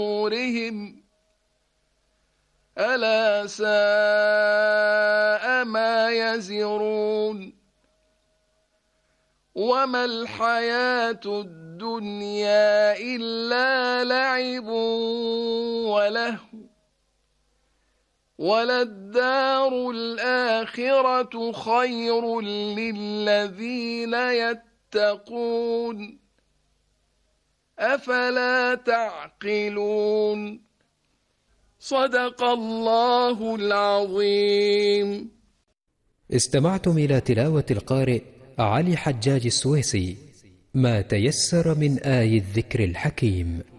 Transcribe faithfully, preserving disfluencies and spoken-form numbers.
نورهم ألا ساء ما يزرون وما الحياة الدنيا إلا لعب ولهو وللدار الآخرة خير للذين يتقون أفلا تعقلون صدق الله العظيم. استمعتم إلى تلاوة القارئ علي حجاج السويسي. ما تيسر من آي الذكر الحكيم.